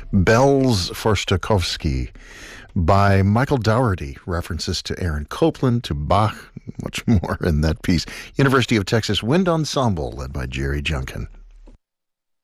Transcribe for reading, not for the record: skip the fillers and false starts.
Bells for Stokowski by Michael Dougherty. References to Aaron Copland, to Bach, much more in that piece. University of Texas Wind Ensemble, led by Jerry Junkin.